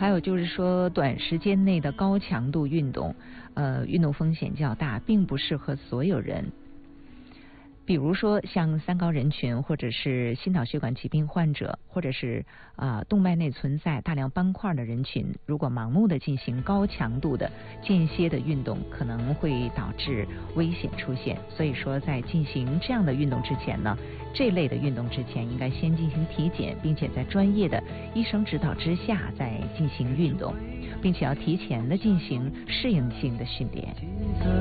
还有就是说短时间内的高强度运动，运动风险较大，并不适合所有人。比如说像三高人群，或者是心脑血管疾病患者，或者是动脉内存在大量斑块的人群，如果盲目的进行高强度的间歇的运动，可能会导致危险出现。所以说在进行这样的运动之前呢，这类的运动之前应该先进行体检，并且在专业的医生指导之下再进行运动，并且要提前的进行适应性的训练。